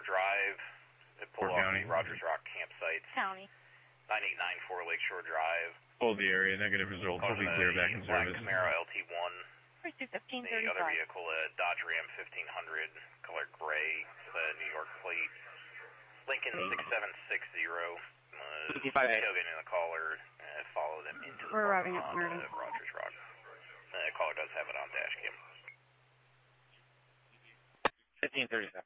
Drive. They pull off the Rogers Rock campsite. County. 9894 Lakeshore Drive. Hold the area, negative result. We'll be clear back in Black service. Camaro LT1. The 1535. other vehicle, a Dodge Ram 1500, color gray, New York plate. Lincoln 6760. Tailgating the caller, followed him into the arriving at Rogers Rock. The caller does have it on dash cam. 1537.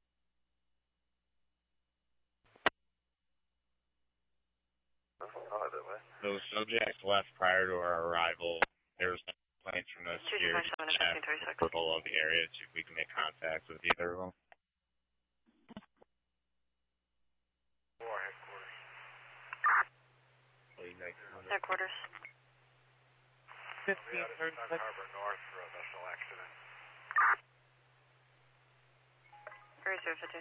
Those subjects left prior to our arrival. There was some complaints from the security staff below the area to see if we can make contact with either of them. Headquarters. 1536. Harbor North for a vessel accident. Very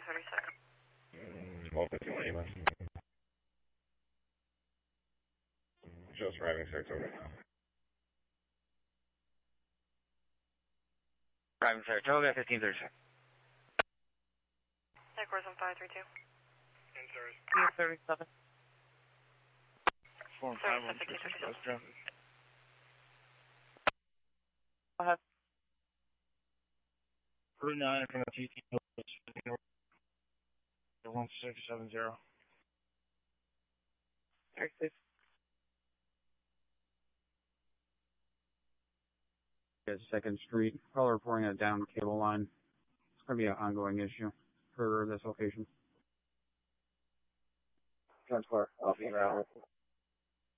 1536. Well, 1521. Just arriving, Saratoga. Driving Saratoga, 1536. Headquarters on 532. In service. 1537. Form 516. Go ahead. Route 9 from the TT 1670. Very safe. Second Street, probably reporting a down cable line. It's going to be an ongoing issue for this location. Transport, I'll be around.